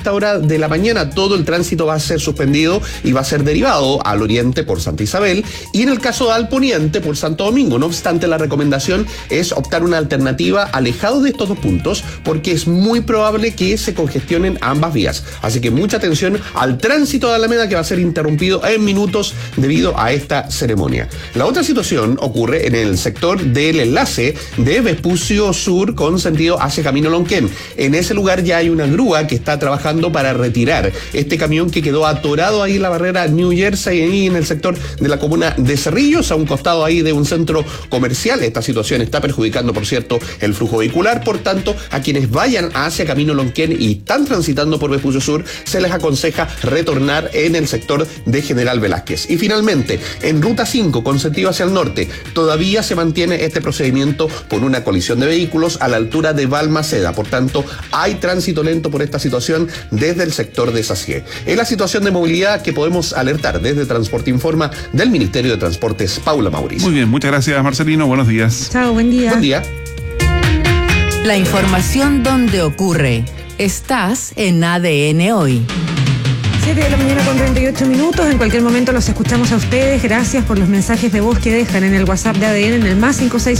esta hora de la mañana todo el tránsito va a ser suspendido y va a ser derivado al oriente por Santa Isabel y en el caso al poniente por Santo Domingo. No obstante, la recomendación es optar una alternativa alejado de estos dos puntos porque es muy probable que se congestionen ambas vías. Así que mucha atención al tránsito de Alameda, que va a ser interrumpido en minutos debido a esta ceremonia. La otra situación ocurre en el sector del enlace de Vespucio Sur con sentido hacia Camino Lonquén. En ese lugar ya hay una grúa que está trabajando para retirar este camión que quedó atorado ahí en la barrera New Jersey, ahí en el sector de la comuna de Cerrillos, a un costado ahí de un centro comercial. Esta situación está perjudicando, por cierto, el flujo vehicular. Por tanto, a quienes vayan hacia Camino Lonquén y están transitando por Vespucio Sur, se les aconseja retornar en el sector de General Velázquez. Y finalmente, en Ruta 5, con sentido hacia el norte, todavía se mantiene este procedimiento por una colisión de vehículos a la altura de Balmaceda. Por tanto, hay tránsito lento por esta situación desde el sector de Sacié. Es la situación de movilidad que podemos alertar desde Transporte Informa del Ministerio de Transportes, Paula Mauricio. Muy bien, muchas gracias, Marcelino. Buenos días. Chao, buen día. Buen día. La información donde ocurre. Estás en ADN Hoy. 7 de la mañana con 38 minutos. En cualquier momento los escuchamos a ustedes. Gracias por los mensajes de voz que dejan en el WhatsApp de ADN en el más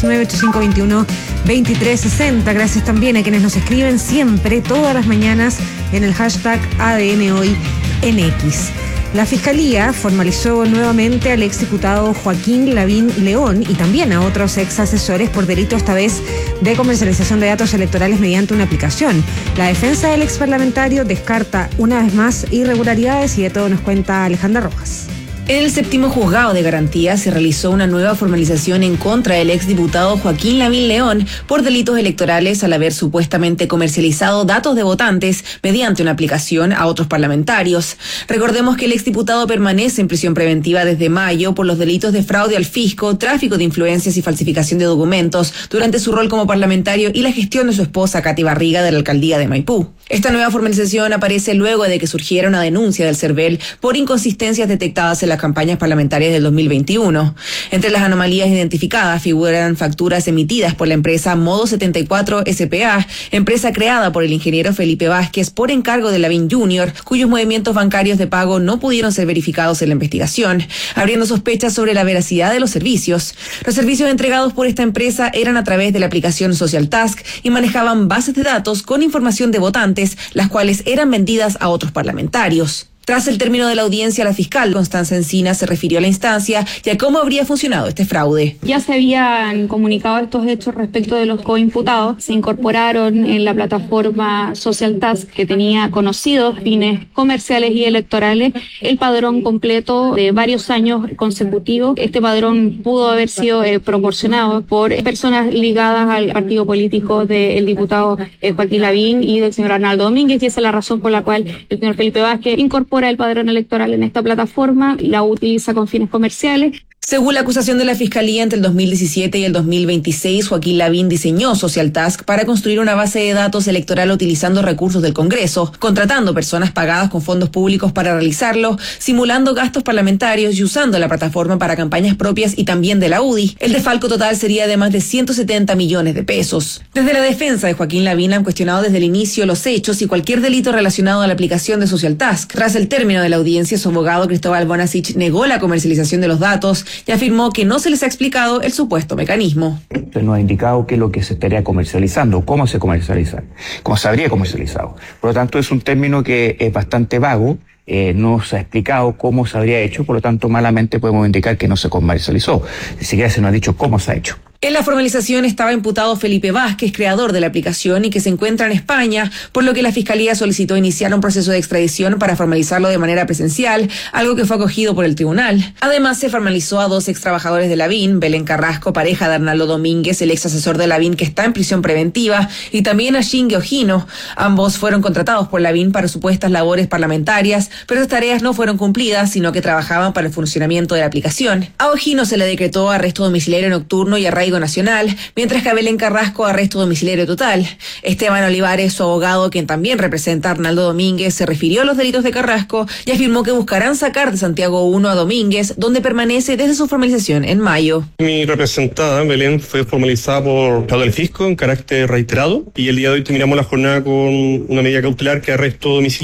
569-8521-2360. Gracias también a quienes nos escriben siempre, todas las mañanas, en el hashtag ADN Hoy en X. La Fiscalía formalizó nuevamente al exdiputado Joaquín Lavín León y también a otros ex asesores por delito esta vez de comercialización de datos electorales mediante una aplicación. La defensa del ex parlamentario descarta una vez más irregularidades y de todo nos cuenta Alejandra Rojas. En el séptimo juzgado de garantía se realizó una nueva formalización en contra del exdiputado Joaquín Lavín León por delitos electorales al haber supuestamente comercializado datos de votantes mediante una aplicación a otros parlamentarios. Recordemos que el exdiputado permanece en prisión preventiva desde mayo por los delitos de fraude al fisco, tráfico de influencias y falsificación de documentos durante su rol como parlamentario y la gestión de su esposa Katy Barriga de la alcaldía de Maipú. Esta nueva formalización aparece luego de que surgiera una denuncia del CERVEL por inconsistencias detectadas en las campañas parlamentarias del 2021. Entre las anomalías identificadas figuran facturas emitidas por la empresa Modo 74 S.p.A., empresa creada por el ingeniero Felipe Vázquez por encargo de Lavín Jr., cuyos movimientos bancarios de pago no pudieron ser verificados en la investigación, abriendo sospechas sobre la veracidad de los servicios. Los servicios entregados por esta empresa eran a través de la aplicación Social Task y manejaban bases de datos con información de votantes, las cuales eran vendidas a otros parlamentarios. Tras el término de la audiencia, la fiscal Constanza Encina se refirió a la instancia y a cómo habría funcionado este fraude. Ya se habían comunicado estos hechos respecto de los coimputados. Se incorporaron en la plataforma Social Task, que tenía conocidos fines comerciales y electorales, el padrón completo de varios años consecutivos. Este padrón pudo haber sido proporcionado por personas ligadas al partido político del diputado Joaquín Lavín y del señor Arnaldo Domínguez, y esa es la razón por la cual el señor Felipe Vázquez incorpora el padrón electoral en esta plataforma, la utiliza con fines comerciales. Según la acusación de la Fiscalía, entre el 2017 y el 2026, Joaquín Lavín diseñó Social Task para construir una base de datos electoral utilizando recursos del Congreso, contratando personas pagadas con fondos públicos para realizarlo, simulando gastos parlamentarios y usando la plataforma para campañas propias y también de la UDI. El desfalco total sería de más de 170 millones de pesos. Desde la defensa de Joaquín Lavín han cuestionado desde el inicio los hechos y cualquier delito relacionado a la aplicación de Social Task. Tras el término de la audiencia, su abogado Cristóbal Bonasich negó la comercialización de los datos y afirmó que no se les ha explicado el supuesto mecanismo. Usted nos ha indicado qué es lo que se estaría comercializando, cómo se comercializa, cómo se habría comercializado. Por lo tanto, es un término que es bastante vago, no se ha explicado cómo se habría hecho, por lo tanto, malamente podemos indicar que no se comercializó. Ni siquiera se nos ha dicho cómo se ha hecho. En la formalización estaba imputado Felipe Vázquez, creador de la aplicación y que se encuentra en España, por lo que la Fiscalía solicitó iniciar un proceso de extradición para formalizarlo de manera presencial, algo que fue acogido por el tribunal. Además, se formalizó a dos extrabajadores de Lavín, Belén Carrasco, pareja de Arnaldo Domínguez, el ex asesor de Lavín que está en prisión preventiva, y también a Shinge Ojino. Ambos fueron contratados por Lavín para supuestas labores parlamentarias, pero estas tareas no fueron cumplidas, sino que trabajaban para el funcionamiento de la aplicación. A Ojino se le decretó arresto domiciliario nocturno y arraigo nacional, mientras que a Belén Carrasco arresto domiciliario total. Esteban Olivares, su abogado, quien también representa a Arnaldo Domínguez, se refirió a los delitos de Carrasco y afirmó que buscarán sacar de Santiago 1 a Domínguez, donde permanece desde su formalización en mayo. Mi representada, Belén, fue formalizada por fraude al fisco en carácter reiterado y el día de hoy terminamos la jornada con una medida cautelar que arresto domiciliario.